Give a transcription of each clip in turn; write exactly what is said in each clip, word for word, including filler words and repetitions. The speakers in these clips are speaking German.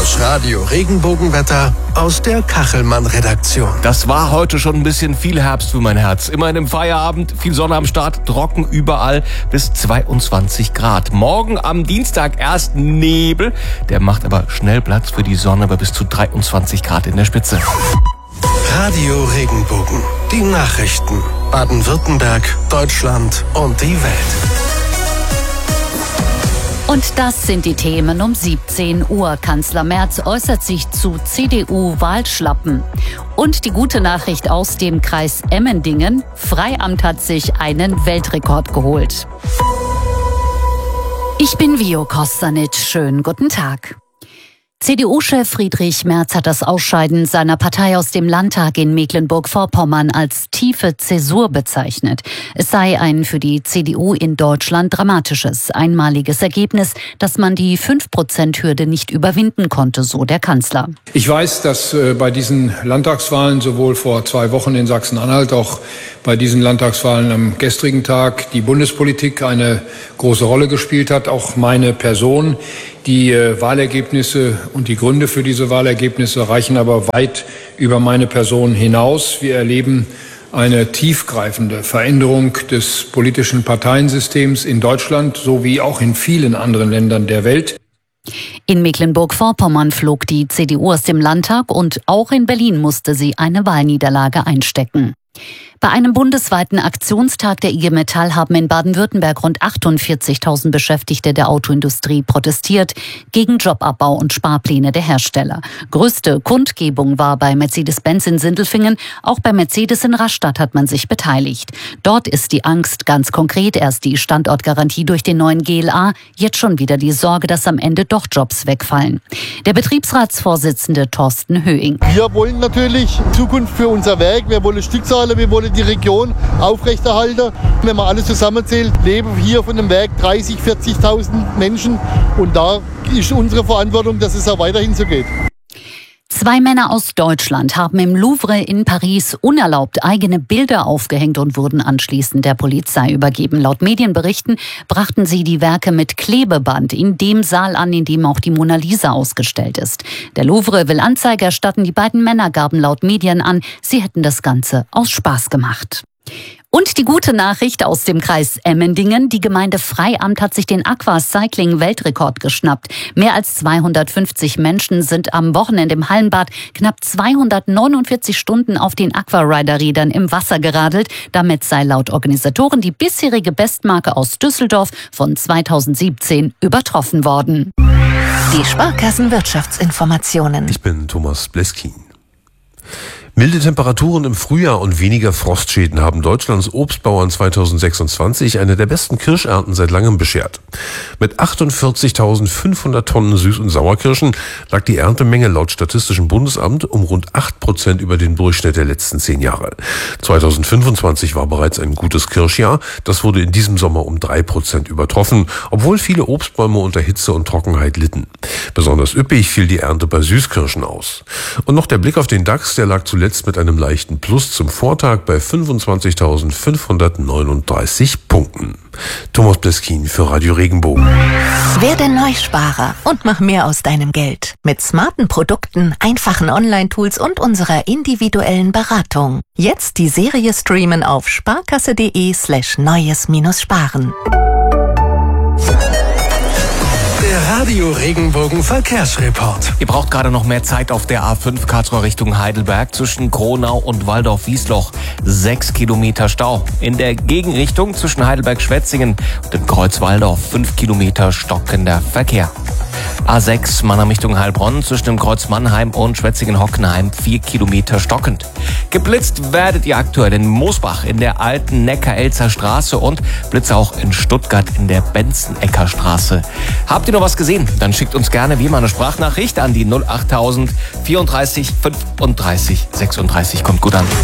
Das Radio-Regenbogenwetter aus der Kachelmann-Redaktion. Das war heute schon ein bisschen viel Herbst für mein Herz. Immerhin im Feierabend, viel Sonne am Start, trocken überall bis zweiundzwanzig Grad. Morgen am Dienstag erst Nebel, der macht aber schnell Platz für die Sonne bei bis zu dreiundzwanzig Grad in der Spitze. Radio Regenbogen, die Nachrichten. Baden-Württemberg, Deutschland und die Welt. Und das sind die Themen um siebzehn Uhr. Kanzler Merz äußert sich zu C D U-Wahlschlappen. Und die gute Nachricht aus dem Kreis Emmendingen: Freiamt hat sich einen Weltrekord geholt. Ich bin Vio Kostanic. Schönen guten Tag. C D U-Chef Friedrich Merz hat das Ausscheiden seiner Partei aus dem Landtag in Mecklenburg-Vorpommern als tiefe Zäsur bezeichnet. Es sei ein für die C D U in Deutschland dramatisches, einmaliges Ergebnis, dass man die fünf Prozent Hürde nicht überwinden konnte, so der Kanzler. Ich weiß, dass äh, bei diesen Landtagswahlen sowohl vor zwei Wochen in Sachsen-Anhalt, auch bei diesen Landtagswahlen am gestrigen Tag die Bundespolitik eine große Rolle gespielt hat, auch meine Person. Die äh, Wahlergebnisse und die Gründe für diese Wahlergebnisse reichen aber weit über meine Person hinaus. Wir erleben eine tiefgreifende Veränderung des politischen Parteiensystems in Deutschland sowie auch in vielen anderen Ländern der Welt. In Mecklenburg-Vorpommern flog die C D U aus dem Landtag und auch in Berlin musste sie eine Wahlniederlage einstecken. Bei einem bundesweiten Aktionstag der I G Metall haben in Baden-Württemberg rund achtundvierzigtausend Beschäftigte der Autoindustrie protestiert gegen Jobabbau und Sparpläne der Hersteller. Größte Kundgebung war bei Mercedes-Benz in Sindelfingen. Auch bei Mercedes in Rastatt hat man sich beteiligt. Dort ist die Angst ganz konkret. Erst die Standortgarantie durch den neuen G L A, jetzt schon wieder die Sorge, dass am Ende doch Jobs wegfallen. Der Betriebsratsvorsitzende Thorsten Höing. Wir wollen natürlich Zukunft für unser Werk. Wir wollen Stückzahlen, wir wollen die Region aufrechterhalten. Wenn man alles zusammenzählt, leben hier von dem Werk dreißigtausend, vierzigtausend Menschen. Und da ist unsere Verantwortung, dass es auch weiterhin so geht. Zwei Männer aus Deutschland haben im Louvre in Paris unerlaubt eigene Bilder aufgehängt und wurden anschließend der Polizei übergeben. Laut Medienberichten brachten sie die Werke mit Klebeband in dem Saal an, in dem auch die Mona Lisa ausgestellt ist. Der Louvre will Anzeige erstatten. Die beiden Männer gaben laut Medien an, sie hätten das Ganze aus Spaß gemacht. Und die gute Nachricht aus dem Kreis Emmendingen: Die Gemeinde Freiamt hat sich den Aquacycling-Weltrekord geschnappt. Mehr als zweihundertfünfzig Menschen sind am Wochenende im Hallenbad knapp zweihundertneunundvierzig Stunden auf den Aquarider-Rädern im Wasser geradelt. Damit sei laut Organisatoren die bisherige Bestmarke aus Düsseldorf von zweitausendsiebzehn übertroffen worden. Die Sparkassen-Wirtschaftsinformationen. Ich bin Thomas Bleskin. Milde Temperaturen im Frühjahr und weniger Frostschäden haben Deutschlands Obstbauern zweitausendsechsundzwanzig eine der besten Kirschernten seit langem beschert. Mit achtundvierzigtausendfünfhundert Tonnen Süß- und Sauerkirschen lag die Erntemenge laut Statistischem Bundesamt um rund acht Prozent über den Durchschnitt der letzten zehn Jahre. zweitausendfünfundzwanzig war bereits ein gutes Kirschjahr. Das wurde in diesem Sommer um drei Prozent übertroffen, obwohl viele Obstbäume unter Hitze und Trockenheit litten. Besonders üppig fiel die Ernte bei Süßkirschen aus. Und noch der Blick auf den DAX, der lag zuletzt mit einem leichten Plus zum Vortag bei fünfundzwanzigtausendfünfhundertneununddreißig Punkten. Thomas Bleskin für Radio Regenbogen. Werde Neusparer und mach mehr aus deinem Geld. Mit smarten Produkten, einfachen Online-Tools und unserer individuellen Beratung. Jetzt die Serie streamen auf sparkasse.de slash neues-sparen. Der Radio Regenbogen Verkehrsreport. Ihr braucht gerade noch mehr Zeit auf der A fünf Karlsruhe Richtung Heidelberg zwischen Kronau und Waldorf-Wiesloch. Sechs Kilometer Stau. In der Gegenrichtung zwischen Heidelberg-Schwetzingen und dem Kreuz Walldorf fünf Kilometer stockender Verkehr. A sechs Mannheim Richtung Heilbronn zwischen dem Kreuz Mannheim und Schwetzingen-Hockenheim vier Kilometer stockend. Geblitzt werdet ihr aktuell in Moosbach in der alten Neckar-Elzer Straße und Blitze auch in Stuttgart in der Benzenecker Straße. Habt ihr noch was gesehen? Dann schickt uns gerne wie immer eine Sprachnachricht an die null achttausend vierunddreißig fünfunddreißig sechsunddreißig. Kommt gut an.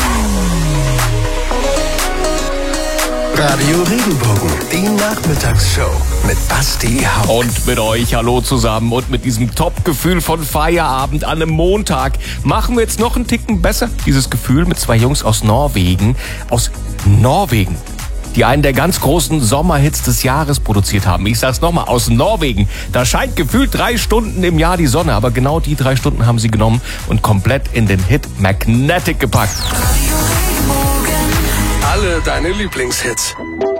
Radio Regenbogen, die Nachmittagsshow mit Basti Hauck. Und mit euch, hallo zusammen. Und mit diesem Top-Gefühl von Feierabend an einem Montag machen wir jetzt noch einen Ticken besser. Dieses Gefühl mit zwei Jungs aus Norwegen. Aus Norwegen. die einen der ganz großen Sommerhits des Jahres produziert haben. Ich sag's nochmal, aus Norwegen. Da scheint gefühlt drei Stunden im Jahr die Sonne, aber genau die drei Stunden haben sie genommen und komplett in den Hit Magnetic gepackt. Alle deine Lieblingshits.